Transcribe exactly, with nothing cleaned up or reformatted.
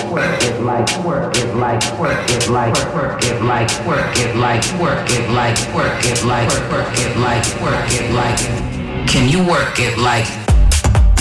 work it like, work it like, work it like, work it like, work it like, work it like, work it like, work it like, work it like. Can you work it like?